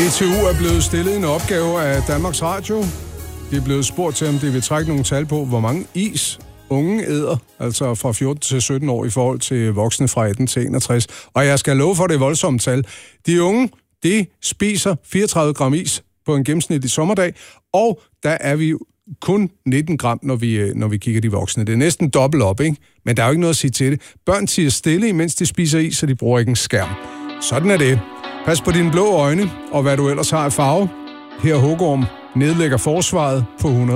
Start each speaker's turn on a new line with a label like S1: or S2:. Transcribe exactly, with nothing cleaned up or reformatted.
S1: D T U er blevet stillet en opgave af Danmarks Radio. De er blevet spurgt til, om de vil trække nogle tal på, hvor mange is unge æder, altså fra fjorten til sytten år i forhold til voksne fra atten til enogtres. Og jeg skal love for, det voldsomme tal. De unge, de spiser fireogtredive gram is på en gennemsnitlig sommerdag, og der er vi kun nitten gram, når vi, når vi kigger de voksne. Det er næsten dobbelt op, ikke? Men der er jo ikke noget at sige til det. Børn tiger stille, imens de spiser is, så de bruger ikke en skærm. Sådan er det. Pas på dine blå øjne, og hvad du ellers har af farve. Her Hugorm nedlægger forsvaret på hundrede.